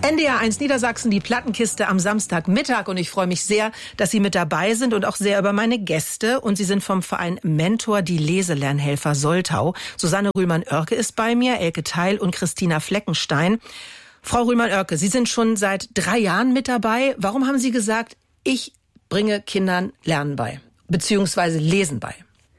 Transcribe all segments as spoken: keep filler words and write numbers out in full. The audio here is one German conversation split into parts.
N D R eins Niedersachsen, die Plattenkiste am Samstagmittag. Und ich freue mich sehr, dass Sie mit dabei sind und auch sehr über meine Gäste. Und Sie sind vom Verein Mentor, die Leselernhelfer Soltau. Susanne Rühlmann-Oerke ist bei mir, Elke Theil und Christina Fleckenstein. Frau Rühlmann-Oerke, Sie sind schon seit drei Jahren mit dabei. Warum haben Sie gesagt, ich bringe Kindern Lernen bei, beziehungsweise Lesen bei?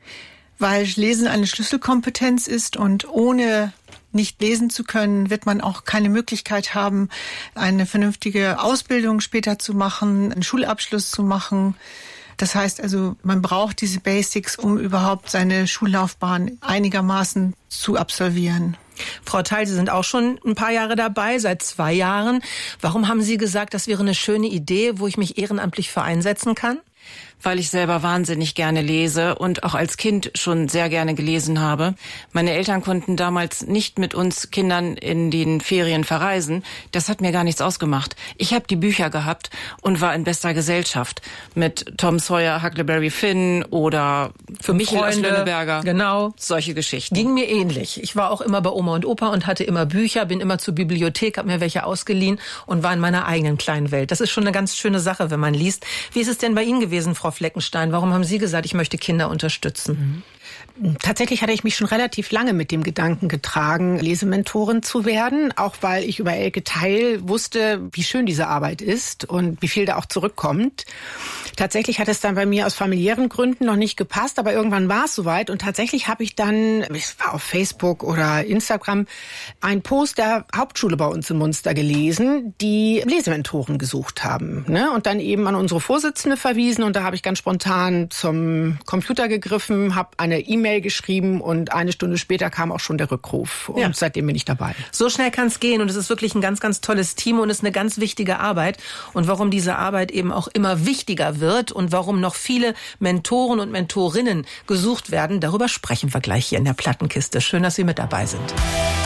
Weil Lesen eine Schlüsselkompetenz ist und ohne nicht lesen zu können, wird man auch keine Möglichkeit haben, eine vernünftige Ausbildung später zu machen, einen Schulabschluss zu machen. Das heißt also, man braucht diese Basics, um überhaupt seine Schullaufbahn einigermaßen zu absolvieren. Frau Theil, Sie sind auch schon ein paar Jahre dabei, seit zwei Jahren. Warum haben Sie gesagt, das wäre eine schöne Idee, wo ich mich ehrenamtlich für einsetzen kann? Weil ich selber wahnsinnig gerne lese und auch als Kind schon sehr gerne gelesen habe. Meine Eltern konnten damals nicht mit uns Kindern in den Ferien verreisen. Das hat mir gar nichts ausgemacht. Ich habe die Bücher gehabt und war in bester Gesellschaft mit Tom Sawyer, Huckleberry Finn oder für Michel aus Freunde, Lönneberger. Genau. Solche Geschichten. Ging mir ähnlich. Ich war auch immer bei Oma und Opa und hatte immer Bücher, bin immer zur Bibliothek, habe mir welche ausgeliehen und war in meiner eigenen kleinen Welt. Das ist schon eine ganz schöne Sache, wenn man liest. Wie ist es denn bei Ihnen gewesen, Frau Fleckenstein? Warum haben Sie gesagt, ich möchte Kinder unterstützen? Tatsächlich hatte ich mich schon relativ lange mit dem Gedanken getragen, Lesementorin zu werden, auch weil ich über Elke Theil wusste, wie schön diese Arbeit ist und wie viel da auch zurückkommt. Tatsächlich hat es dann bei mir aus familiären Gründen noch nicht gepasst, aber irgendwann war es soweit und tatsächlich habe ich dann, es war auf Facebook oder Instagram, einen Post der Hauptschule bei uns in Munster gelesen, die Lesementoren gesucht haben, ne? Und dann eben an unsere Vorsitzende verwiesen und da habe ich ganz spontan zum Computer gegriffen, habe eine E-Mail geschrieben und eine Stunde später kam auch schon der Rückruf und ja. Seitdem bin ich dabei. So schnell kann es gehen und es ist wirklich ein ganz, ganz tolles Team und es ist eine ganz wichtige Arbeit und warum diese Arbeit eben auch immer wichtiger wird und warum noch viele Mentoren und Mentorinnen gesucht werden, darüber sprechen wir gleich hier in der Plattenkiste. Schön, dass Sie mit dabei sind.